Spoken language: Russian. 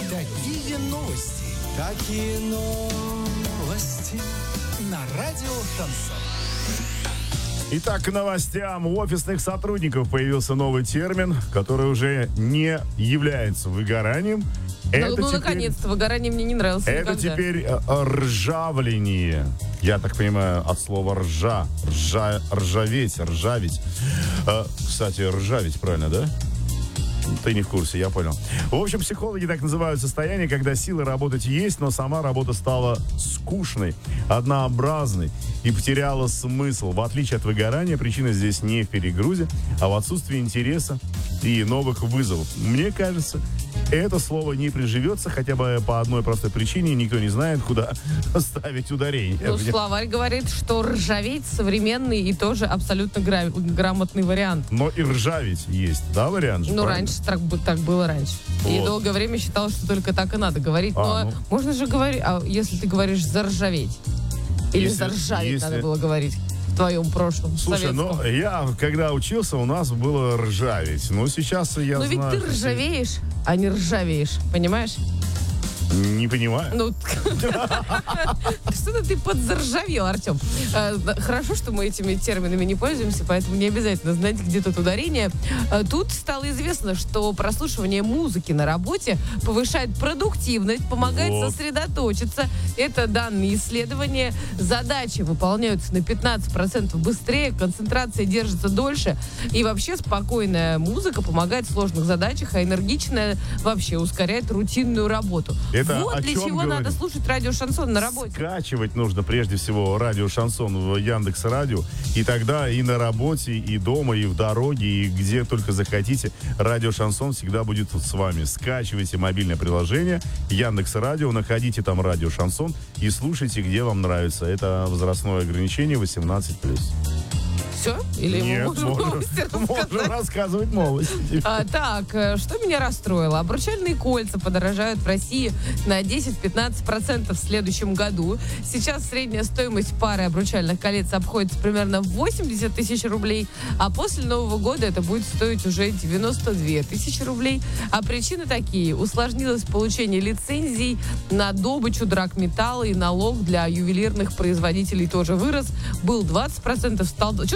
Такие новости. Такие новости. На радио Шансон. Итак, к новостям. У офисных сотрудников появился новый термин, который уже не является выгоранием. Наконец-то, выгорание мне не нравилось Это никогда. теперь ржавление. Я так понимаю, от слова ржаветь. Кстати, ржаветь, правильно, да? Ты не в курсе, я понял. В общем, психологи так называют состояние, когда силы работать есть, но сама работа стала скучной, однообразной и потеряла смысл. В отличие от выгорания, причина здесь не в перегрузе, а в отсутствии интереса и новых вызовов. Мне кажется, это слово не приживется хотя бы по одной простой причине. Никто не знает, куда ставить ударение. Ну, словарь говорит, что ржаветь современный и тоже абсолютно грамотный вариант. Но и ржаветь есть, да, вариант же? Ну, правильно? раньше так было раньше. Вот. И долгое время считалось, что только так и надо говорить. Но можно же говорить, а если ты говоришь заржаветь? Или заржаветь надо было говорить в твоем прошлом. Слушай, советском. я, когда учился, у нас было ржаветь. Но сейчас я Но знаю... ведь ты ржавеешь, а не ржавеешь, понимаешь? Не понимаю. Ну, что-то ты подзаржавел, Артем. Хорошо, что мы этими терминами не пользуемся, поэтому не обязательно знать, где тут ударение. Тут стало известно, что прослушивание музыки на работе повышает продуктивность, помогает сосредоточиться. Это данные исследования. Задачи выполняются на 15% быстрее, концентрация держится дольше. И вообще спокойная музыка помогает в сложных задачах, а энергичная вообще ускоряет рутинную работу. Это Вот о для чем чего говорит? надо слушать радио Шансон на работе. Скачивать нужно прежде всего радио Шансон в Яндекс.Радио. И тогда и на работе, и дома, и в дороге, и где только захотите, радио Шансон всегда будет с вами. Скачивайте мобильное приложение Яндекс.Радио, находите там радио Шансон и слушайте, где вам нравится. Это возрастное ограничение 18+. Все? Или Нет, мы можем новости рассказать? можно рассказывать новости. Так, что меня расстроило? Обручальные кольца подорожают в России на 10-15% в следующем году. Сейчас средняя стоимость пары обручальных колец обходится примерно в 80 тысяч рублей, а после Нового года это будет стоить уже 92 тысячи рублей. А причины такие. Усложнилось получение лицензий на добычу драгметалла, и налог для ювелирных производителей тоже вырос. Был 20%, стал...